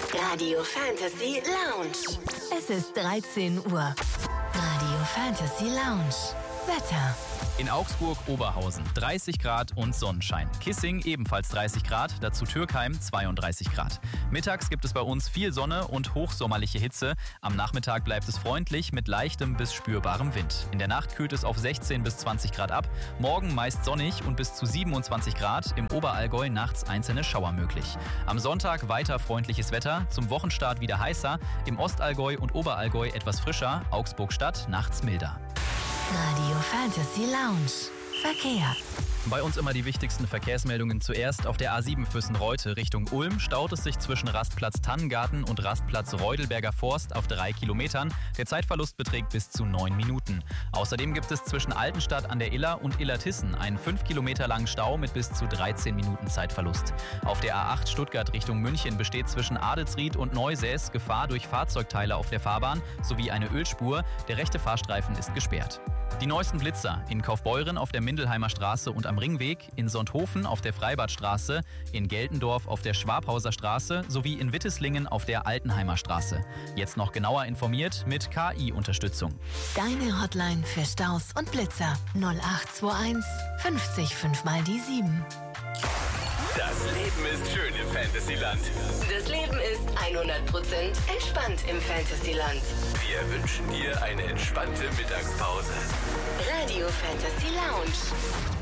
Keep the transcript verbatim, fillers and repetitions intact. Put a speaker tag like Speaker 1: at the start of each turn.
Speaker 1: Radio Fantasy Lounge.
Speaker 2: Es ist dreizehn Uhr. Radio Fantasy Lounge. Wetter.
Speaker 3: In Augsburg, Oberhausen dreißig Grad und Sonnenschein. Kissing ebenfalls dreißig Grad, dazu Türkheim zweiunddreißig Grad. Mittags gibt es bei uns viel Sonne und hochsommerliche Hitze. Am Nachmittag bleibt es freundlich mit leichtem bis spürbarem Wind. In der Nacht kühlt es auf sechzehn bis zwanzig Grad ab. Morgen meist sonnig und bis zu siebenundzwanzig Grad. Im Oberallgäu nachts einzelne Schauer möglich. Am Sonntag weiter freundliches Wetter. Zum Wochenstart wieder heißer. Im Ostallgäu und Oberallgäu etwas frischer. Augsburg-Stadt nachts milder.
Speaker 2: Radio Fantasy Lounge. Verkehr.
Speaker 3: Bei uns immer die wichtigsten Verkehrsmeldungen zuerst. Auf der A sieben Füssen-Reute Richtung Ulm staut es sich zwischen Rastplatz Tannengarten und Rastplatz Reudelberger Forst auf drei Kilometern. Der Zeitverlust beträgt bis zu neun Minuten. Außerdem gibt es zwischen Altenstadt an der Iller und Illertissen einen fünf Kilometer langen Stau mit bis zu dreizehn Minuten Zeitverlust. Auf der A acht Stuttgart Richtung München besteht zwischen Adelsried und Neusäß Gefahr durch Fahrzeugteile auf der Fahrbahn sowie eine Ölspur. Der rechte Fahrstreifen ist gesperrt. Die neuesten Blitzer in Kaufbeuren auf der Mindelheimer Straße und am Ringweg, in Sonthofen auf der Freibadstraße, in Geltendorf auf der Schwabhauser Straße sowie in Witteslingen auf der Altenheimer Straße. Jetzt noch genauer informiert mit K I-Unterstützung.
Speaker 2: Deine Hotline für Staus und Blitzer null acht zwei eins fünfzig fünf mal die sieben.
Speaker 4: Das Leben ist schön im Fantasyland.
Speaker 1: Das Leben ist hundert Prozent entspannt im Fantasyland.
Speaker 4: Wir wünschen dir eine entspannte Mittagspause.
Speaker 1: Radio Fantasy Lounge.